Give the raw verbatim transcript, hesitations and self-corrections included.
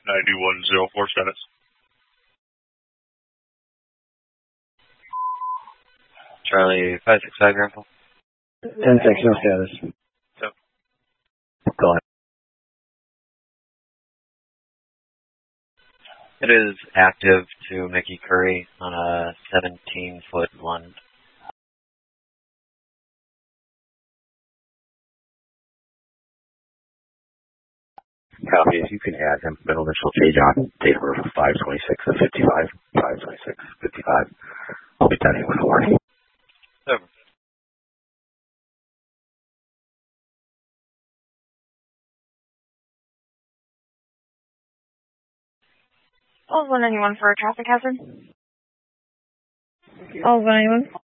ninety-one oh four status. Charlie five six five Grandpa. ten six, no status. So. Go ahead. It is active to Mickey Curry on a seventeen foot lund. Copy. If you can add him, middle initial J. John, date of birth five twenty-six of fifty-five, five twenty-six fifty-five. I'll be done with the warning. Over. Oh, one ninety-one for a traffic hazard. Oh, one ninety-one.